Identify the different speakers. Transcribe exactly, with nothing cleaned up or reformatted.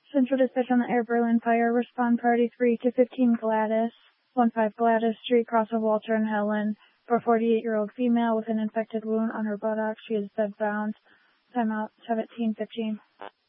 Speaker 1: Central Dispatch on the Air Berlin Fire. Respond party three to fifteen Gladys. one five Gladys Street, cross of Walter and Helen. For a forty-eight-year-old female with an infected wound on her buttock. She is bedbound. Timeout seventeen fifteen.